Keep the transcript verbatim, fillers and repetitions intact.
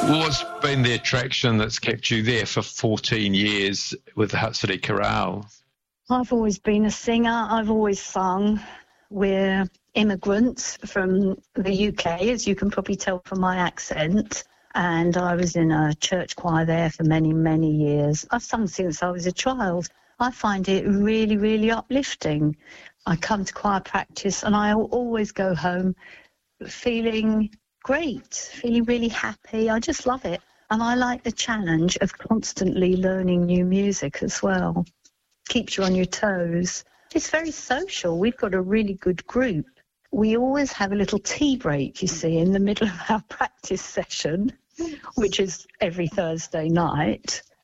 What's been the attraction that's kept you there for fourteen years with the Hutt City Chorale? I've always been a singer. I've always sung. We're immigrants from the U K, as you can probably tell from my accent. And I was in a church choir there for many, many years. I've sung since I was a child. I find it really, really uplifting. I come to choir practice and I always go home feeling great, feeling really happy. I just love it. And I like the challenge of constantly learning new music as well. Keeps you on your toes. It's very social. We've got a really good group. We always have a little tea break, you see, in the middle of our practice session, which is every Thursday night.